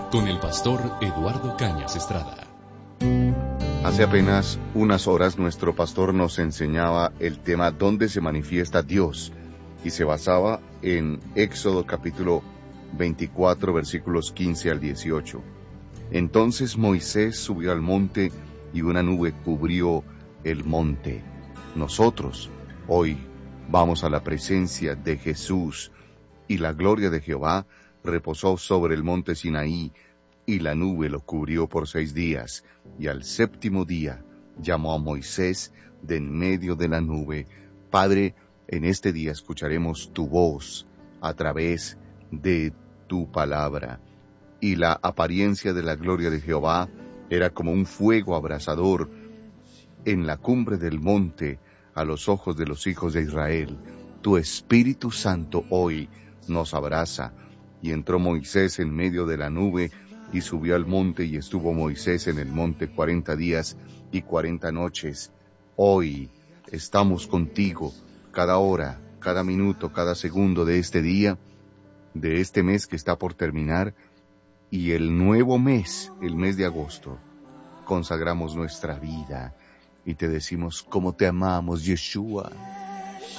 con el pastor Eduardo Cañas Estrada. Hace apenas unas horas nuestro pastor nos enseñaba el tema ¿dónde se manifiesta Dios? Y se basaba en Éxodo capítulo 24 versículos 15 al 18. Entonces Moisés subió al monte y una nube cubrió el monte. Nosotros hoy vamos a la presencia de Jesús y la gloria de Jehová reposó sobre el monte Sinaí y la nube lo cubrió por 6 días y al séptimo día llamó a Moisés de en medio de la nube. Padre, en este día escucharemos tu voz a través de tu palabra. Y la apariencia de la gloria de Jehová era como un fuego abrasador en la cumbre del monte a los ojos de los hijos de Israel. Tu Espíritu Santo hoy nos abraza. Y entró Moisés en medio de la nube y subió al monte y estuvo Moisés en el monte 40 días y 40 noches. Hoy estamos contigo cada hora, cada minuto, cada segundo de este día, de este mes que está por terminar, y el nuevo mes, el mes de agosto, consagramos nuestra vida y te decimos cómo te amamos, Yeshua.